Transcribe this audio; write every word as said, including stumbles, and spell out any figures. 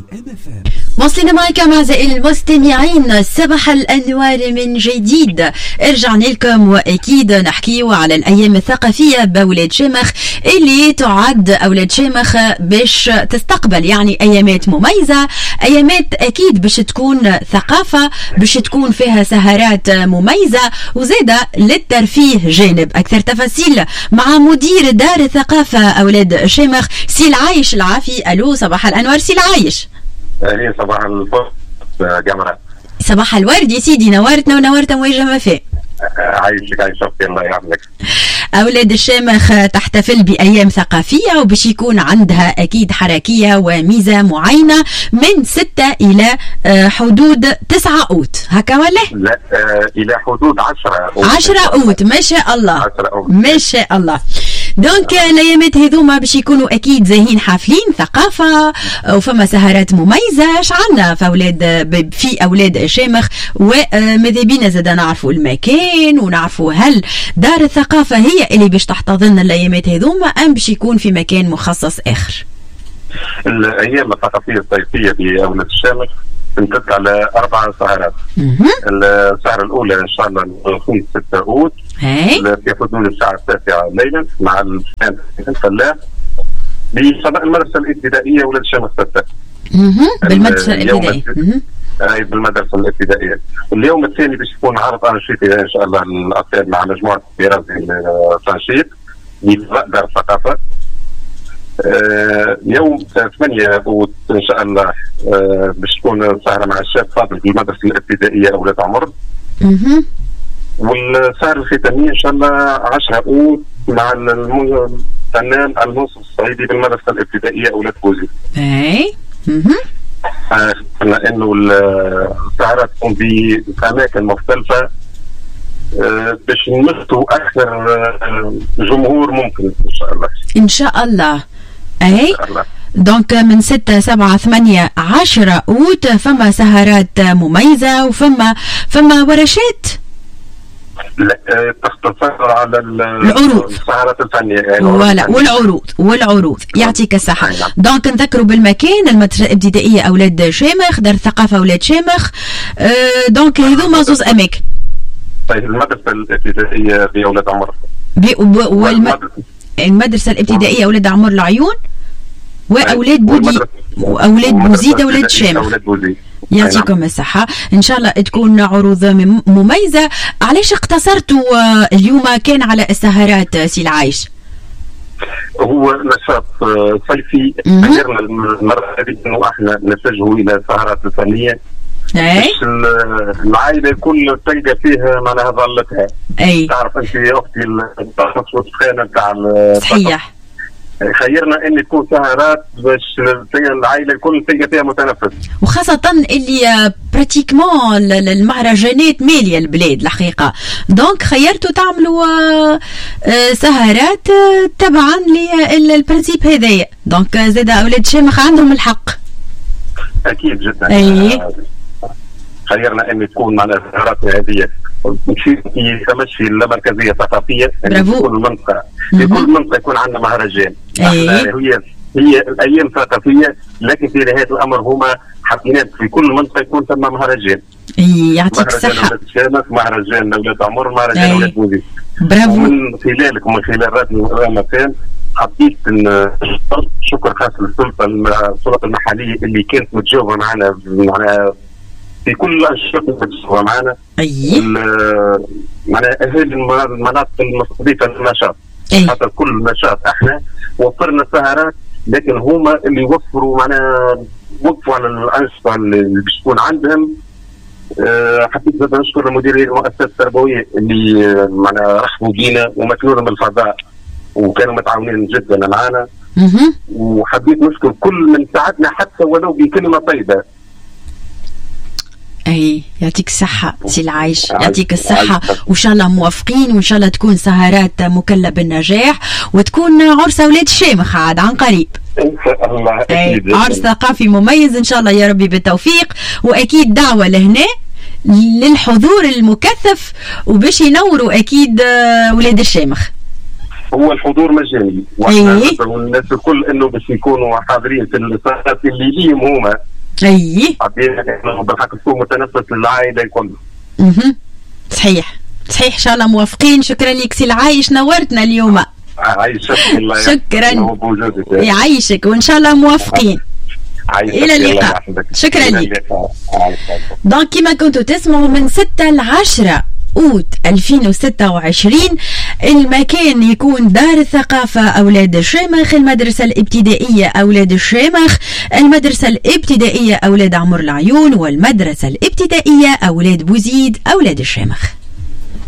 واصلين معكم أعزائي المستمعين صباح الأنوار من جديد. رجعنا لكم وأكيد نحكيو على الأيام الثقافية بأولاد شامخ اللي تعد أولاد شامخ باش تستقبل يعني أيامات مميزة، أيامات أكيد باش تكون ثقافة، باش تكون فيها سهرات مميزة وزيادة للترفيه جانب. أكثر تفاصيل مع مدير دار الثقافة أولاد شامخ سي العايش العافي. ألو صباح الأنوار سي العايش. اهلا صباح الفل جمرة. صباح الورد يا سيدي، نورتنا ونورت مواجهة ما فيه. عايشك عايشك الله يعملك. أولاد الشامخ تحتفل بأيام ثقافية وباش يكون عندها أكيد حركية وميزة معينة من ستة إلى حدود تسعة أوت هكا ولا؟ لا آه إلى حدود عشرة أوت. عشرة أوت ما شاء الله ما شاء الله. دونك الايامات هذوما باش يكونوا اكيد زاهين حافلين ثقافه وفما سهرات مميزه. شعلنا في اولاد في اولاد شامخ وماذا بينا زاد نعرفوا المكان ونعرفوا هل دار الثقافه هي اللي باش تحتضن الايامات هذوما ام باش يكون في مكان مخصص اخر. الايام الثقافيه الصيفيه باولاد الشامخ تمتد على اربع سهرات. السهره الاولى ان شاء الله الخميس ستة اوت في حدود الساعه التاسعه ليلا مع الفنان الفلاح بصباح المدرسه الابتدائيه ولاد الشامخ ستة. بالمدرسه الابتدائيه. اي بالمدرسه الابتدائيه. اليوم الثاني باش يكون عرض انشطه ان شاء الله للاطفال مع مجموعه طراز تنشيط لدار الثقافه. آه يوم ثمانية اوت ان شاء الله آه باش تكون سهره مع الشاب فاضل في المدرسه الابتدائيه اولاد عمر. اها. والسهره الختاميه ان شاء الله عشرة اوت مع الفنان المنصف الصعيدي بالمدرسه الابتدائيه اولاد بوزي. اي. اها. قلنا انه السهرات تكون في اماكن مختلفه آه باش نمثلوا اكثر آه جمهور ممكن ان شاء الله. ان شاء الله. اي دونك من ستة سبعة ثمانية عشرة اوت فما سهرات مميزة وفما فما ورشات. لا تختصر على العروض السهرات الفنية يعني ولا والعروض والعروض يعطيك الصحة. دونك نذكروا بالمكان المدرسة الابتدائية أولاد شامخ دار الثقافة أولاد شامخ. أه دونك هذوما زوز أماكن. طيب المدرسة الابتدائية بأولاد عمر والمدرسة الابتدائية أولاد عمر العيون واولاد بودي واولاد بوزيد اولاد شامخ. يعطيكم الصحة. ان شاء الله تكون عروض مميزة. علاش اقتصرتوا اليوم كان على السهرات سي العايش؟ هو نشاط صيفي غيرنا المرة هذه انه احنا نتجهوا الى سهرات فنية باش العائلة الكل تلقى فيها معناها ظلتها. اي تعرف انت اختي التخصص الخانة تاع صحيح. خيرنا ان تكون سهرات باش العائله الكل تلقى فيها متنفس، وخاصه اللي براتيكمون المهرجانات ماليه البلاد الحقيقه. دونك خيرتوا تعملوا سهرات تبعا للبرنسيب هذايا. دونك زاد اولاد شامخ عندهم الحق. اكيد جدا. اي خيرنا ان تكون معنا سهرات هذه في تمشي المركزيه الثقافيه في كل منطقه في كل منطقه يكون عندنا مهرجان. أيه. هي هي الايام ثقافيه لكن في نهايه الامر هما حاطين في كل منطقه يكون ثم مهرجان. اي يعطيك الصحه. مهرجان اولاد شامخ، مهرجان اولاد عمر، مهرجان اولاد بوزيد. برافو. ومن خلالك ومن خلال راديو المكان حبيت ان شكر خاص للسلطه السلطه المحليه اللي كانت متجاوبه معنا معنا في كل الأنشطة اللي معنا. أي. معنا أهل المناطق المستضيفة للنشاط. حتى كل نشاط احنا وفرنا سهرات لكن هما اللي وفروا معنا وقفوا على الأنشطة اللي باش تكون عندهم. أه حبيت نشكر مديري المؤسسة التربوية اللي معنا رحبوا بينا ومكنونا من الفضاء وكانوا متعاونين جدا معنا. وحبيت نشكر كل من ساعدنا حتى ولو بكلمة طيبة. اي يعطيك الصحة سي العايش، يعطيك الصحة وان شاء الله موافقين وان شاء الله تكون سهرات مكلة بالنجاح وتكون عرس اولاد الشامخ عاد عن قريب. ان شاء الله اكيد. عرس ثقافي مميز ان شاء الله يا ربي بالتوفيق. واكيد دعوة لهنا للحضور المكثف وباش ينوروا اكيد ولاد الشامخ. هو الحضور مجاني واحنا الناس الكل انه باش يكونوا حاضرين في السهرات اللي ليهم هما اي بالحق تكون متنفس للعائله الكل. اها صحيح صحيح، ان شاء الله موافقين. شكرا لك سي العايش، نورتنا اليوم. عايشك الله، شكرا يعيشك، وان شاء الله موافقين. الى اللقاء، شكرا لك. دونك كما كنتوا تسمعوا من ستة ل عشرة أوت ألفين وستة وعشرين المكان يكون دار الثقافة أولاد الشامخ، المدرسة الابتدائية أولاد الشامخ، المدرسة الابتدائية أولاد عمر العيون، والمدرسة الابتدائية أولاد بوزيد أولاد الشامخ.